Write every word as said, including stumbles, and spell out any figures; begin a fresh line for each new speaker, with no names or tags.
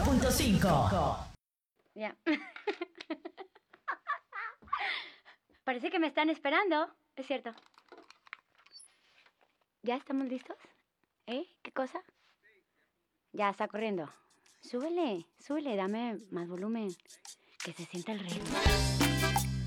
punto cinco.
Ya. Parece que me están esperando. Es cierto. ¿Ya estamos listos? ¿Eh? ¿Qué cosa? Ya, está corriendo. Súbele, súbele, dame más volumen. Que se sienta el ritmo.